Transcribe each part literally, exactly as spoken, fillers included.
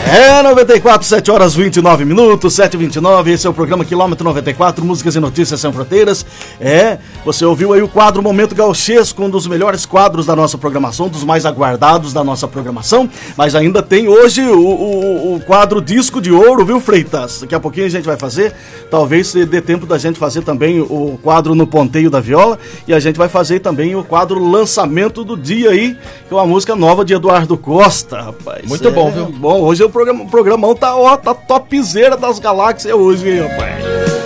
É noventa e quatro, sete horas vinte e nove minutos, sete e vinte e nove, esse é o programa Quilômetro noventa e quatro, Músicas e Notícias Sem Fronteiras. É, você ouviu aí o quadro Momento Gauchesco, um dos melhores quadros da nossa programação, dos mais aguardados da nossa programação, mas ainda tem hoje o, o, o quadro Disco de Ouro, viu, Freitas? Daqui a pouquinho a gente vai fazer, talvez dê tempo da gente fazer também o quadro No Ponteio da Viola, e a gente vai fazer também o quadro Lançamento do Dia aí, que é uma música nova de Eduardo Costa, rapaz. Muito é, bom, viu? Bom, hoje o, programa, o programão tá, ó, tá topzera das galáxias hoje, hein, rapaz.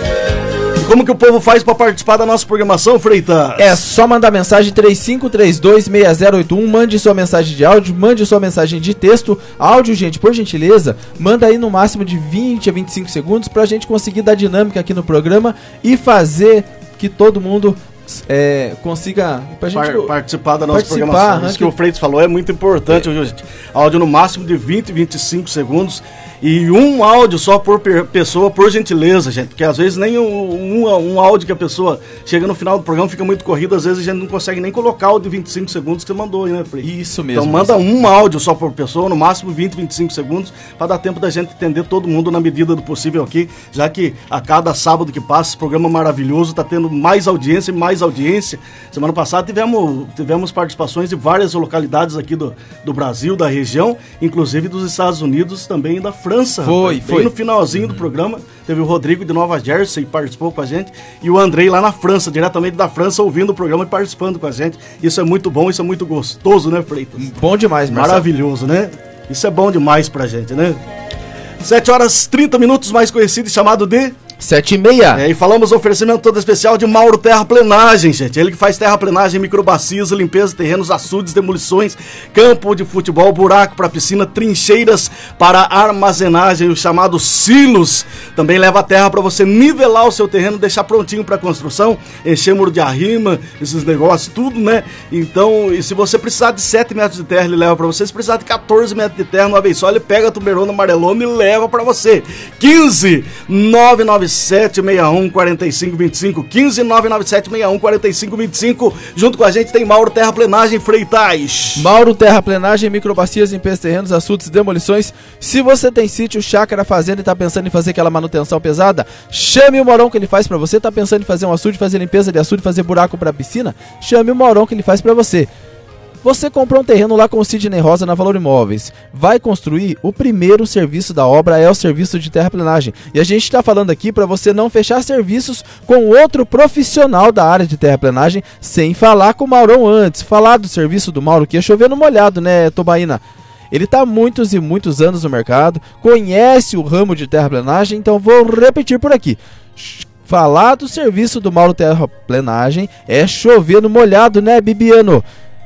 E como que o povo faz pra participar da nossa programação, Freitas? É só mandar mensagem três cinco três dois, seis zero oito um, mande sua mensagem de áudio, mande sua mensagem de texto. Áudio, gente, por gentileza, manda aí no máximo de vinte a vinte e cinco segundos pra gente conseguir dar dinâmica aqui no programa e fazer que todo mundo... É, consiga pra gente Par- participar da nossa participar, programação. né, Isso que o Freitas falou é muito importante, É. gente. Áudio no máximo de vinte, vinte e cinco segundos e um áudio só por per- pessoa, por gentileza, gente, porque às vezes nem um, um, um áudio que a pessoa chega no final do programa fica muito corrido, às vezes a gente não consegue nem colocar o de vinte e cinco segundos que você mandou, né, Freitas? Isso mesmo. Então manda um áudio só por pessoa, no máximo vinte, vinte e cinco segundos, para dar tempo da gente entender todo mundo na medida do possível aqui, já que a cada sábado que passa, esse programa maravilhoso tá tendo mais audiência e mais audiência. Semana passada tivemos, tivemos participações de várias localidades aqui do, do Brasil, da região, inclusive dos Estados Unidos, também da França. Foi, rapaz. foi. Bem no finalzinho do programa, teve o Rodrigo de Nova Jersey, participou com a gente, e o Andrei lá na França, diretamente da França, ouvindo o programa e participando com a gente. Isso é muito bom, isso é muito gostoso, né, Freitas? Bom demais, Marcelo. Maravilhoso, né? Isso é bom demais pra gente, né? sete horas trinta minutos, mais conhecido e chamado de... sete e meia. É, e falamos oferecimento todo especial de Mauro Terraplenagem, gente. Ele que faz terraplenagem, microbacias, limpeza de terrenos, açudes, demolições, campo de futebol, buraco para piscina, trincheiras para armazenagem, os chamados silos. Também leva a terra para você nivelar o seu terreno, deixar prontinho para construção, encher muro de arrima, esses negócios, tudo, né? Então, e se você precisar de sete metros de terra, ele leva para você. Se precisar de quatorze metros de terra uma vez só, ele pega a tuberona amarelona e leva para você. quinze nove nove sete seis um quatro cinco dois cinco, quinze nove nove sete seis um quatro cinco dois cinco. Junto com a gente tem Mauro Terraplenagem Freitas. Mauro Terraplenagem, microbacias, limpeza de terrenos, açudes, demolições. Se você tem sítio, chácara, fazenda e tá pensando em fazer aquela manutenção pesada, chame o Maurão que ele faz pra você. Tá pensando em fazer um açude, fazer limpeza de açude, fazer buraco pra piscina? Chame o Maurão que ele faz pra você. Você comprou um terreno lá com o Sidney Rosa na Valor Imóveis. Vai construir? O primeiro serviço da obra é o serviço de terraplenagem. E a gente está falando aqui para você não fechar serviços com outro profissional da área de terraplenagem sem falar com o Maurão antes. Falar do serviço do Mauro, que é chover no molhado, né, Tobaína? Ele está há muitos e muitos anos no mercado, conhece o ramo de terraplenagem, então vou repetir por aqui. Falar do serviço do Mauro Terraplenagem é chover no molhado, né, Bibiano?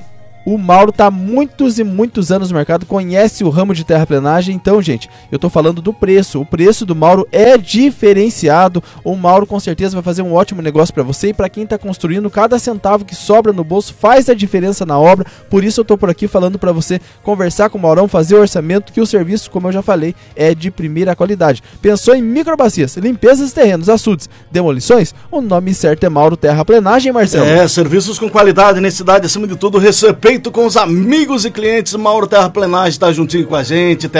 O Mauro tá há muitos e muitos anos no mercado, conhece o ramo de terraplenagem. Então, gente, eu tô falando do preço. O preço do Mauro é diferenciado. O Mauro com certeza vai fazer um ótimo negócio para você e para quem tá construindo. Cada centavo que sobra no bolso faz a diferença na obra. Por isso eu tô por aqui falando para você conversar com o Maurão, fazer o orçamento, que o serviço, como eu já falei, é de primeira qualidade. Pensou em microbacias, limpezas de terrenos, açudes, demolições? O nome certo é Mauro Terraplenagem, Marcelo. É, serviços com qualidade, necessidade, acima de tudo, respeito com os amigos e clientes. Mauro Terraplenagem tá juntinho com a gente.